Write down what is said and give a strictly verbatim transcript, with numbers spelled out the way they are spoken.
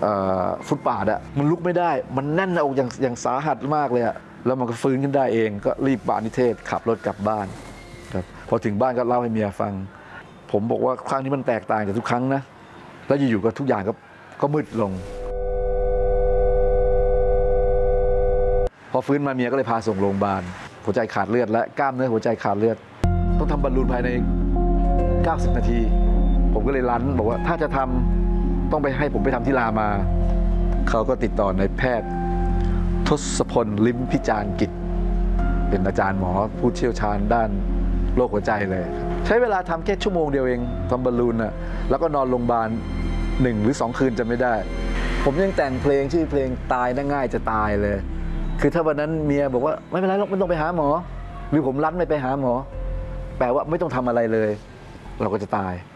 ฟุตบาทอะมันลุกไม่ได้มันแน่นหน้าอกอย่างอย่างสาหัสมากเลยอะแล้วมันก็ฟื้นขึ้นได้เองก็รีบบานิเทศขับรถกลับบ้านครับพอถึงบ้านก็เล่าให้เมียฟังผมบอกว่าครั้งนี้มันแตกต่างจากทุกครั้งนะแล้วอยู่ๆก็ทุกอย่างก็ก็มืดลงพอฟื้นมาเมียก็เลยพาส่งโรงพยาบาลหัวใจขาดเลือดและกล้ามเนื้อหัวใจขาดเลือดต้องทำบอลลูนภายในเก้าสิบนาทีผมก็เลยรั้นบอกว่าถ้าจะทำต้องไปให้ผมไปทำที่รามาเขาก็ติดต่อในแพทย์ทศพลลิ้มพิจารณ์กิจเป็นอาจารย์หมอผู้เชี่ยวชาญด้านโรคหัวใจเลยใช้เวลาทำแค่ชั่วโมงเดียวเองทำบอลลูนนะแล้วก็นอนโรงพยาบาลหนึ่งหรือสองคืนจะไม่ได้ผมยังแต่งเพลงชื่อเพลงตายน่าง่ายจะตายเลยคือถ้าวันนั้นเมียบอกว่าไม่เป็นไรหรอกไม่ต้องไปหาหมอหรือผมรั้นไม่ไปหาหมอแปลว่าไม่ต้องทำอะไรเลยเราก็จะตาย